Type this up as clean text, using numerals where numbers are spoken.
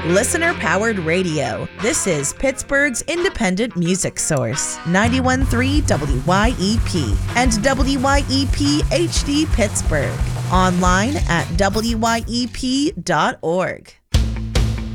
Listener-powered radio. This is Pittsburgh's independent music source. 91.3 WYEP and WYEP HD Pittsburgh. Online at wyep.org.